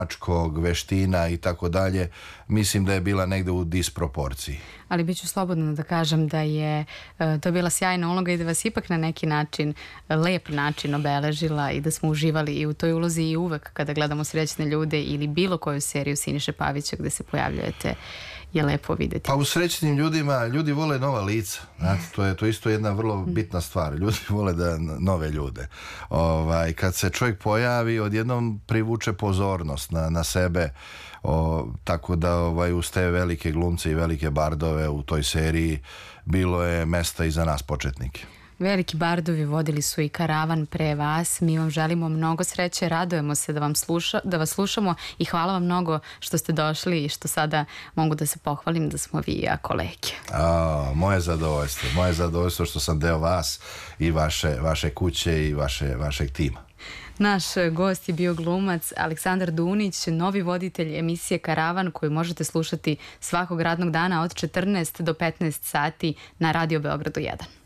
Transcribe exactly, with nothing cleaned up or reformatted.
veština i tako dalje, mislim da je bila negde u disproporciji. Ali bit ću slobodno da kažem da je to bila sjajna uloga i da vas ipak na neki način, lep način obeležila i da smo uživali i u toj ulozi i uvek kada gledamo Srećne ljude ili bilo koju seriju Siniše Pavića gde se pojavljujete je lepo videti. Pa u Srećnim ljudima ljudi vole nova lica. Znate, to je to isto jedna vrlo bitna stvar. Ljudi vole da nove ljude. Ovaj, kad se čovjek pojavi, odjednom privuče pozornost na, na sebe. O, tako da ovaj, uz te velike glumce i velike bardove u toj seriji bilo je mesta i za nas početnike. Veliki bardovi vodili su i karavan pre vas. Mi vam želimo mnogo sreće, radujemo se da, vam sluša, da vas slušamo i hvala vam mnogo što ste došli i što sada mogu da se pohvalim da smo vi i ja kolege. A, moje zadovoljstvo, moje zadovoljstvo što sam deo vas i vaše, vaše kuće i vaše, vašeg tima. Naš gost je bio glumac Aleksandar Dunić, novi voditelj emisije Karavan koju možete slušati svakog radnog dana od četrnaest do petnaest sati na Radio Beogradu jedan.